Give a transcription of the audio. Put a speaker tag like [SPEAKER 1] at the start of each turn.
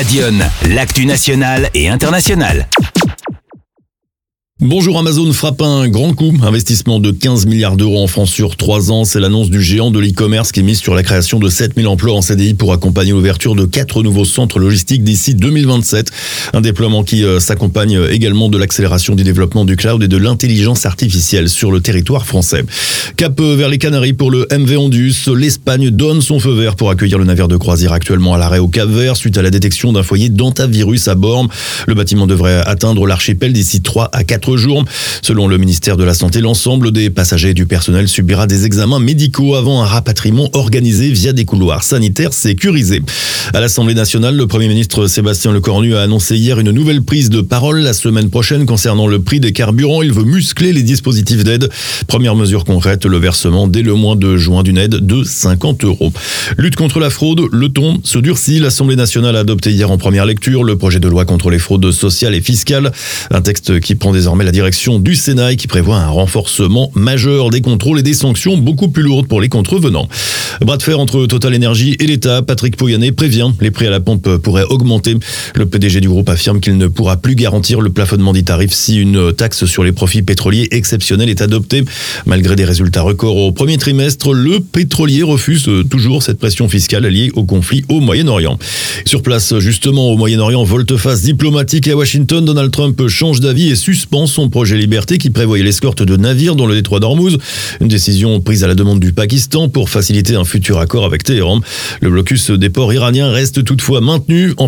[SPEAKER 1] Radion, l'actu nationale et internationale.
[SPEAKER 2] Bonjour, Amazon frappe un grand coup. Investissement de 15 milliards d'euros en France sur 3 ans. C'est l'annonce du géant de l'e-commerce qui mise sur la création de 7000 emplois en CDI pour accompagner l'ouverture de 4 nouveaux centres logistiques d'ici 2027. Un déploiement qui s'accompagne également de l'accélération du développement du cloud et de l'intelligence artificielle sur le territoire français. Cap vers les Canaries pour le MV Ondus. L'Espagne donne son feu vert pour accueillir le navire de croisière actuellement à l'arrêt au Cap-Vert suite à la détection d'un foyer d'hantavirus à bord. Le bâtiment devrait atteindre l'archipel d'ici 3 à 4 jours. Selon le ministère de la Santé, l'ensemble des passagers et du personnel subira des examens médicaux avant un rapatriement organisé via des couloirs sanitaires sécurisés. À l'Assemblée nationale, le Premier ministre Sébastien Lecornu a annoncé hier une nouvelle prise de parole la semaine prochaine concernant le prix des carburants. Il veut muscler les dispositifs d'aide. Première mesure concrète, le versement dès le mois de juin d'une aide de 50 €. Lutte contre la fraude, le ton se durcit. L'Assemblée nationale a adopté hier en première lecture le projet de loi contre les fraudes sociales et fiscales. Un texte qui prend désormais la direction du Sénat et qui prévoit un renforcement majeur des contrôles et des sanctions beaucoup plus lourdes pour les contrevenants. Bras de fer entre Total Energy et l'État. Patrick Pouyanné prévient, les prix à la pompe pourraient augmenter. Le PDG du groupe affirme qu'il ne pourra plus garantir le plafonnement des tarifs si une taxe sur les profits pétroliers exceptionnels est adoptée. Malgré des résultats records au premier trimestre, le pétrolier refuse toujours cette pression fiscale liée au conflit au Moyen-Orient. Sur place, justement, au Moyen-Orient, volte-face diplomatique à Washington, Donald Trump change d'avis et suspend son projet Liberté qui prévoyait l'escorte de navires dans le détroit d'Ormuz. Une décision prise à la demande du Pakistan pour faciliter un futur accord avec Téhéran. Le blocus des ports iraniens reste toutefois maintenu.